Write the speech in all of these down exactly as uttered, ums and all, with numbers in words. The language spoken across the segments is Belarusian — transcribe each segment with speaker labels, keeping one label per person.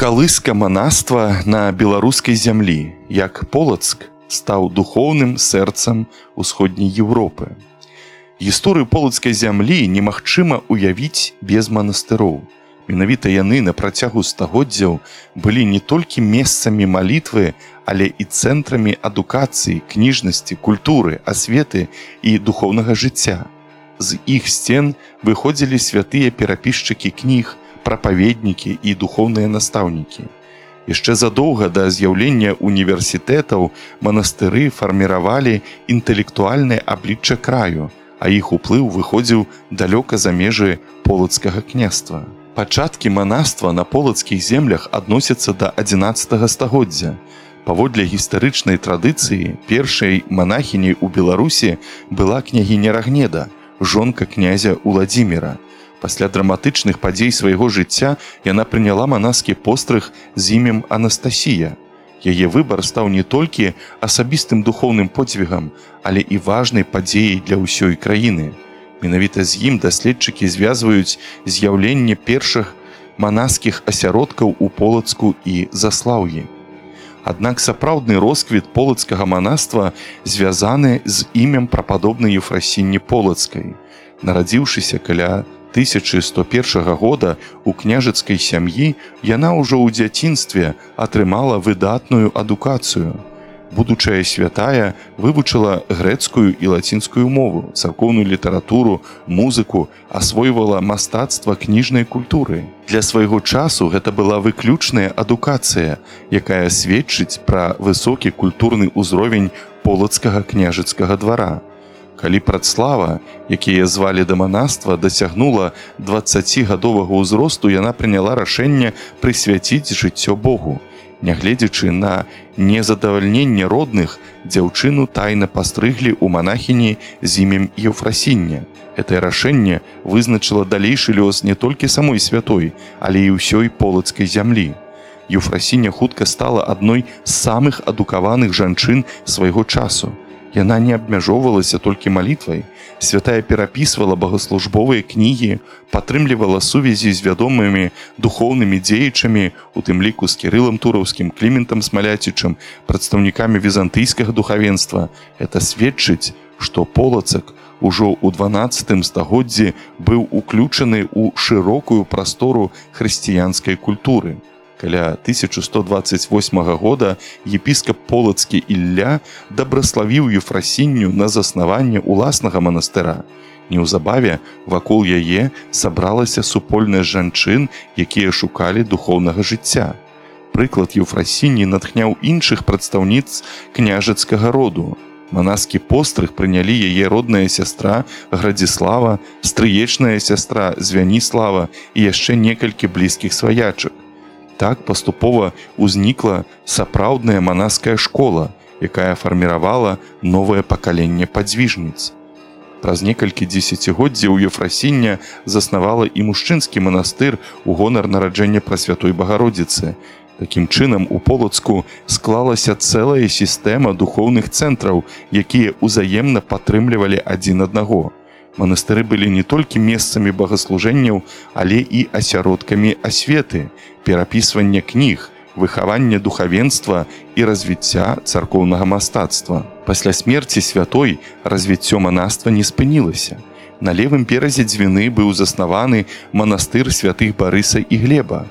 Speaker 1: Калыска манаства на беларускай зямлі, як Полацк стаў духоўным сэрцам усходняй Еўропы. Гісторыю полацкай зямлі немагчыма уявіць без манастыроў. Менавіта яны на працягу стагоддзяў былі не толькі месцамі малітвы, але і цэнтрамі адукацыі, кніжнасці, культуры, асветы і духоўнага жыцця. З іх сцен выходзілі святыя перапісчыкі кніг, прапаведнікі і духоўныя настаўнікі. Яшчэ задоўга да з'яўлення універсітэтаў манастыры фарміравалі інтэлектуальнае аблічча краю, а іх уплыў выходзіў далёка за межы полацкага княства. Пачаткі манаства на полацкіх землях адносяцца да адзінаццатага стагоддзя. Паводле гістарычнай традыцыі, першай манахіняй у Беларусі была княгіня Рагнеда, жонка князя Уладзіміра. Пасля драматычных падзей свайго жыцця яна прыняла манаскі пострыг з імем Анастасія. Яе выбар стаў не толькі асабістым духоўным подзвігам, але і важнай падзеяй для ўсёй краіны. Менавіта з ім даследчыкі звязваюць з'яўленне першых манаскіх асяродкаў у Полацку і Заслаўі. Аднак сапраўдны росквіт полацкага манаства звязаны з імем прападобнай Ефрасіні Полацкай. Нарадзіўшыся каля тысяча сто першага года у княжацкай сям'і, яна ўжо ў дзяцінстве атрымала выдатную адукацыю. Будучая святая вывучыла грэцкую і лацінскую мову, царкоўную літаратуру, музыку, асвойвала мастацтва кніжнай культуры. Для свайго часу гэта была выключная адукацыя, якая сведчыць пра высокі культурны ўзровень полацкага княжацкага двара. Калі Працлава, якія звалі да манаства, дасягнула дваццацігадовага ўзросту, яна прыняла рашэнне прысвяціць жыццё Богу. Нягледзячы на незадавальненне родных, дзяўчыну тайна пастрыглі ў манахіні з імем Ефрасіння. Гэтае рашэнне вызначыла далейшы лёс не толькі самой святой, але і ўсёй полацкай зямлі. Ефрасіння хутка стала адной з самых адукаваных жанчын свайго часу. Яна не абмяжоўвалася толькі малітвай. Святая перапісвала богаслужбовыя кнігі, падтрымлівала сувязі з вядомымі духоўнымі дзеячамі, у тым ліку з Кірылам Тураўскім, Кліментам Смаляцічам, прадстаўнікамі візантыйскага духавенства. Гэта сведчыць, што Полацак ужо ў дванаццатым стагоддзі быў уключаны ў шырокую прастору хрысціянскай культуры. Каля тысяча сто дваццаць восьмага года епіскап полацкі Ілля дабраславіў Ефрасінню на заснаванне ўласнага манастыра. Неўзабаве вакол яе сабралася супольнасць жанчын, якія шукалі духоўнага жыцця. Прыклад Ефрасіні натхняў іншых прадстаўніц княжацкага роду. Манаскі пострыг прынялі яе родная сястра Градзіслава, стрыечная сястра Звяніслава і яшчэ некалькі блізкіх сваячак. Так паступова ўзнікла сапраўдная манаская школа, якая фарміравала новае пакаленне падзвіжніц. Праз некалькі дзесяцігоддзяў Ефрасіння заснавала і мужчынскі манастыр у гонар нараджэння Прасвятой Багародзіцы. Такім чынам у Полацку склалася цэлая сістэма духоўных цэнтраў, якія ўзаемна падтрымлівалі адзін аднаго. Манастыры былі не толькі месцамі богаслужэнняў, але і асяродкамі асветы, перапісвання кніг, выхавання духавенства і развіцця царкоўнага мастацтва. Пасля смерці святой развіццё манаства не спынілася. На левым беразе Дзвіны быў заснаваны манастыр святых Барыса і Глеба.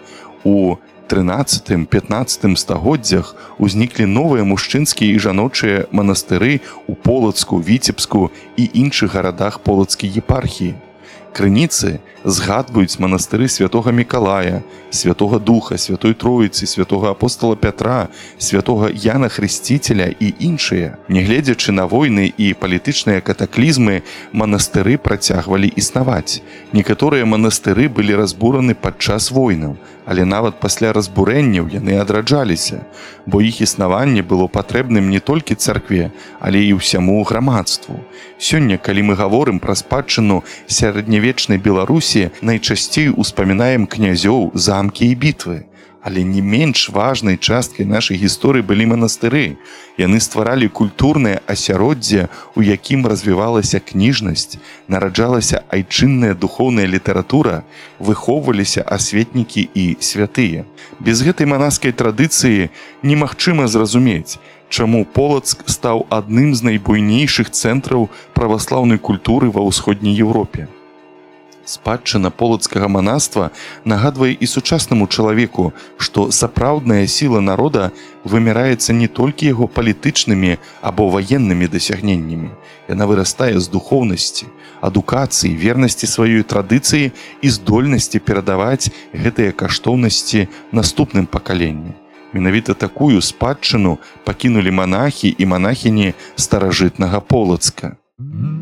Speaker 1: У трынаццатым-пятнаццатым стагоддзях узніклі новыя мужчынскія і жаночыя манастыры ў Полацку, Віцебску і іншых гарадах полацкай епархіі. Крыніцы згадваюць манастыры святога Мікалая, святога Духа, святой Троіцы, святога апостола Пятра, святога Яна Хрысціцеля і іншыя. Нягледзячы на войны і палітычныя катаклізмы, манастыры працягвалі існаваць. Некаторыя манастыры былі разбураны падчас войнаў, але нават пасля разбурэнняў яны адраджаліся, бо іх існаванне было патрэбным не толькі царкве, але і ўсяму грамадству. Сёння, калі мы гаворым пра спадчыну сярэднявечнай Беларусі, найчасцей успамінаем князёў, замкі і бітвы. Але не менш важнай часткай нашай гісторыі былі манастыры. Яны стваралі культурнае асяроддзе, у якім развівалася кніжнасць, нараджалася айчынная духоўная літаратура, выхоўваліся асветнікі і святыя. Без гэтай манаскай традыцыі немагчыма зразумець, чаму Полацк стаў адным з найбуйнейшых цэнтраў праваслаўнай культуры ва ўсходняй Еўропе. Спадчына полацкага манаства нагадвае і сучаснаму чалавеку, што сапраўдная сіла народа вымяраецца не толькі яго палітычнымі або ваеннымі дасягненнямі. Яна вырастае з духоўнасці, адукацыі, вернасці сваёй традыцыі і здольнасці перадаваць гэтыя каштоўнасці наступным пакаленням. Менавіта такую спадчыну пакінулі манахі і манахіні старажытнага Полацка.